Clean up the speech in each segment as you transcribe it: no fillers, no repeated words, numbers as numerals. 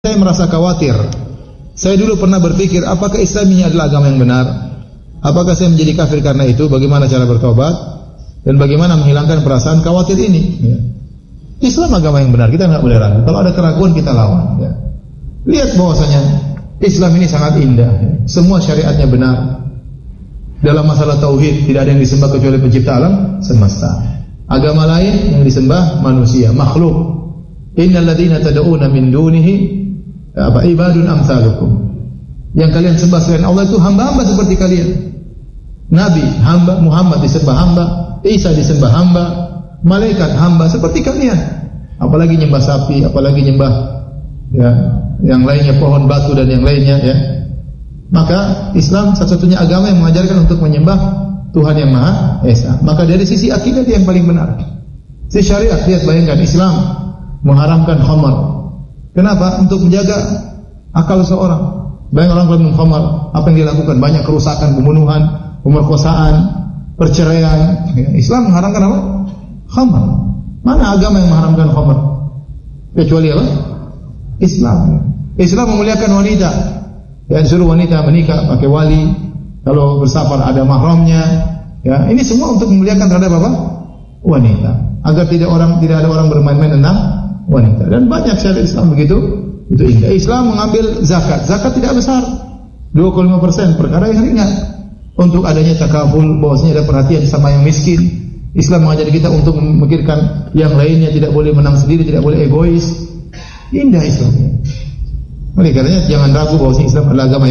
Saya merasa khawatir. Saya dulu pernah berpikir, apakah Islam ini adalah agama yang benar? Apakah saya menjadi kafir karena itu? Bagaimana cara bertobat? Dan bagaimana menghilangkan perasaan khawatir ini? Ya. Islam agama yang benar, kita nggak boleh ragu. Kalau ada keraguan kita lawan. Ya. Lihat bahwasanya Islam ini sangat indah. Ya. Semua syariatnya benar. Dalam masalah tauhid tidak ada yang disembah kecuali pencipta alam semesta. Agama lain yang disembah manusia, makhluk. Innal ladzina tad'una min dunihi ibadun amsalukum. Yang kalian sembah selain Allah itu hamba-hamba seperti kalian. Nabi hamba, Muhammad disembah hamba, Isa disembah hamba, malaikat hamba seperti kalian. Apalagi nyembah sapi, apalagi nyembah ya, yang lainnya pohon, batu dan yang lainnya ya. Maka Islam satu-satunya agama yang mengajarkan untuk menyembah Tuhan yang Maha Esa. Maka dari sisi akidah dia yang paling benar. Sisi syariat, lihat bayangkan Islam mengharamkan khamar. Kenapa? Untuk menjaga akal seorang. Banyak orang minum khamar, apa yang dia lakukan? Banyak kerusakan, pembunuhan, pemerkosaan, perceraian. Islam mengharamkan apa? Khamar. Mana agama yang mengharamkan khamar? Kecuali apa? Islam. Islam memuliakan wanita. Dan suruh wanita menikah pakai wali. Kalau bersafar ada mahramnya. Ya, ini semua untuk memuliakan terhadap apa? Wanita. Agar tidak ada orang bermain-main tentang wanita. Dan banyak syariat Islam begitu. Itu indah. Islam mengambil zakat. Zakat tidak besar. 25%, perkara yang ringan. Untuk adanya takaful, bahwasanya ada perhatian sama yang miskin. Islam mengajar kita untuk memikirkan yang lainnya, tidak boleh menang sendiri, tidak boleh egois. Indah Islam. Oleh karenanya jangan ragu bahwasanya Islam adalah agama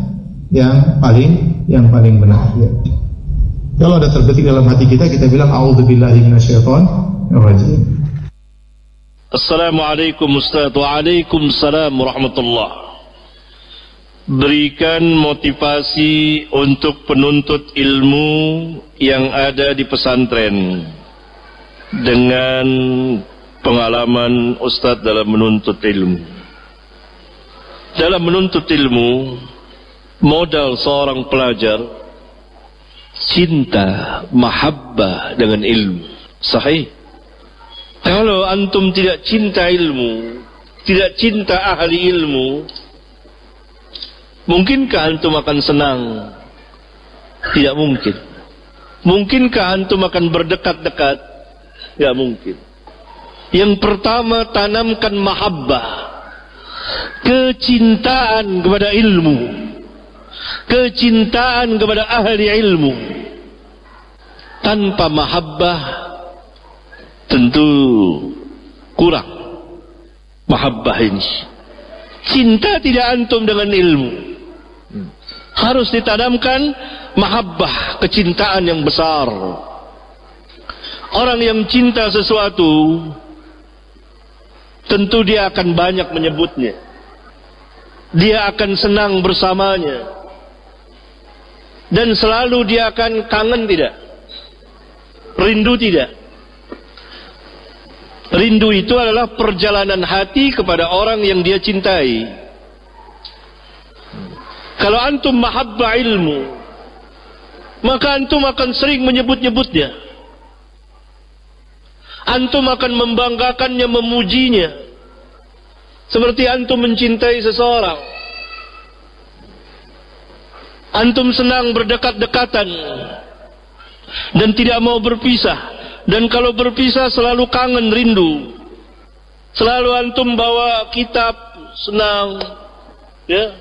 yang paling benar. Ya. Kalau ada terbetik dalam hati kita bilang a'udzubillahi minasyaitonir rajim. Assalamualaikum Ustaz. Waalaikumsalam warahmatullahi. Berikan motivasi untuk penuntut ilmu yang ada di pesantren dengan pengalaman Ustaz dalam menuntut ilmu. Dalam menuntut ilmu, modal seorang pelajar cinta, mahabbah dengan ilmu. Sahih. Kalau antum tidak cinta ilmu, tidak cinta ahli ilmu, mungkinkah antum akan senang? Tidak mungkin. Mungkinkah antum akan berdekat-dekat? Tidak mungkin. Yang pertama, tanamkan mahabbah, kecintaan kepada ilmu, kecintaan kepada ahli ilmu. Tanpa mahabbah tentu kurang mahabbah ini. Cinta tidak antum dengan ilmu. Harus ditanamkan mahabbah, kecintaan yang besar. Orang yang cinta sesuatu tentu dia akan banyak menyebutnya. Dia akan senang bersamanya. Dan selalu dia akan kangen tidak? Rindu tidak? Rindu itu adalah perjalanan hati kepada orang yang dia cintai. Kalau antum mahabbah ilmu, maka antum akan sering menyebut-nyebutnya. Antum akan membanggakannya, memujinya. Seperti antum mencintai seseorang. Antum senang berdekat-dekatan dan tidak mau berpisah. Dan kalau berpisah selalu kangen, rindu. Selalu antum bawa kitab, senang. Ya.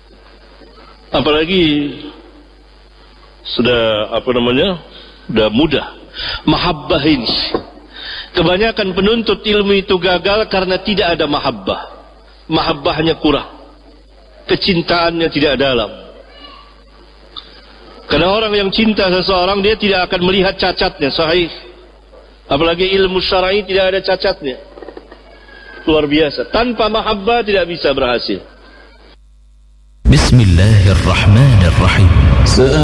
Apalagi sudah sudah mudah. Mahabbah ini. Kebanyakan penuntut ilmu itu gagal karena tidak ada mahabbah. Mahabbahnya kurang. Kecintaannya tidak dalam. Karena orang yang cinta seseorang, dia tidak akan melihat cacatnya. Sahih. Apalagi ilmu syar'i tidak ada cacatnya. Luar biasa. Tanpa mahabbah tidak bisa berhasil. Bismillahirrahmanirrahim.